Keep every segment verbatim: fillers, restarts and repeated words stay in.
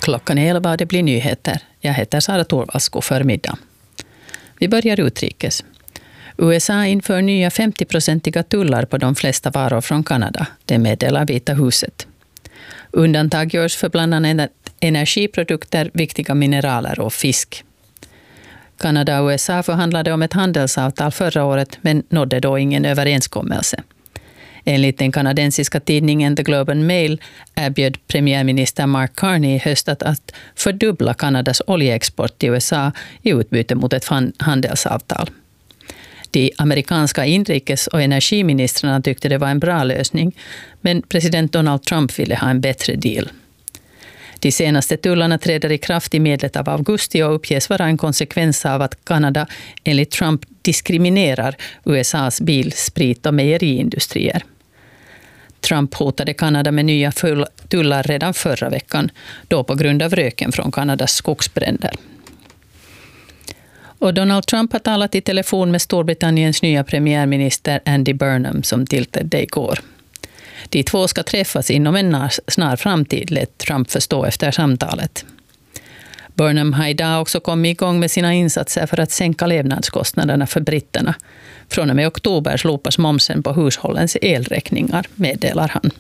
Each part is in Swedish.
Klockan är elva och det blir nyheter. Jag heter Sara Torvalds. God förmiddag. Vi börjar utrikes. U S A inför nya femtio-procentiga tullar på de flesta varor från Kanada. Det meddelar Vita huset. Undantag görs för bland annat energiprodukter, viktiga mineraler och fisk. Kanada och U S A förhandlade om ett handelsavtal förra året men nådde då ingen överenskommelse. Enligt den kanadensiska tidningen The Globe and Mail erbjöd premiärminister Mark Carney i höstas att fördubbla Kanadas oljeexport till U S A i utbyte mot ett handelsavtal. De amerikanska inrikes- och energiministrarna tyckte det var en bra lösning, men president Donald Trump ville ha en bättre deal. De senaste tullarna träder i kraft i medlet av augusti och uppges vara en konsekvens av att Kanada enligt Trump diskriminerar U S A:s bil-, sprit- och mejeriindustrier. Trump hotade Kanada med nya tullar redan förra veckan, då på grund av röken från Kanadas skogsbränder. Och Donald Trump har talat i telefon med Storbritanniens nya premiärminister Andy Burnham som tillträdde igår. De två ska träffas inom en snar framtid, lät Trump förstå efter samtalet. Burnham har idag också kommit igång med sina insatser för att sänka levnadskostnaderna för britterna. Från och med oktober slopas momsen på hushållens elräkningar, meddelar han.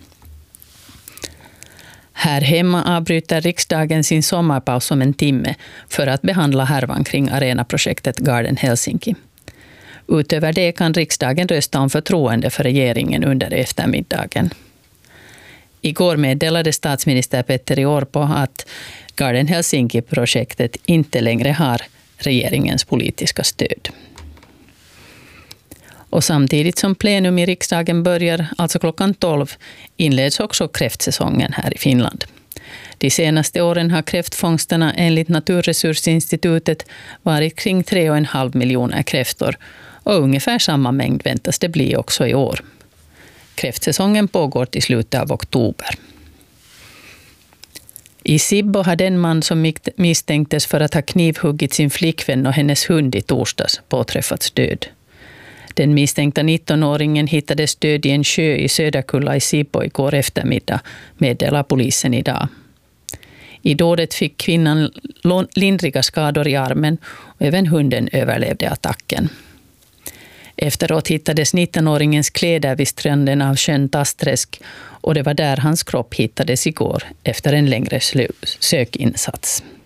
Här hemma avbryter riksdagen sin sommarpaus om en timme för att behandla härvan kring arenaprojektet Garden Helsinki. Utöver det kan riksdagen rösta om förtroende för regeringen under eftermiddagen. Igår meddelade statsminister Petteri Orpo att Garden Helsinki-projektet inte längre har regeringens politiska stöd. Och samtidigt som plenum i riksdagen börjar, alltså klockan tolv, inleds också kräftsäsongen här i Finland. De senaste åren har kräftfångsterna enligt Naturresursinstitutet varit kring tre och en halv miljoner kräftor och ungefär samma mängd väntas det bli också i år. Kräftsäsongen pågår till slutet av oktober. I Sibbo har den man som misstänktes för att ha knivhuggit sin flickvän och hennes hund i torsdags påträffats död. Den misstänkta nittonåringen hittades död i en sjö i Söderkulla i Sibbo igår eftermiddag, meddelar polisen idag. I dådet fick kvinnan lindriga skador i armen och även hunden överlevde attacken. Efteråt hittades nittonåringens kläder vid stranden av sjön Tasträsk och det var där hans kropp hittades igår efter en längre sökinsats.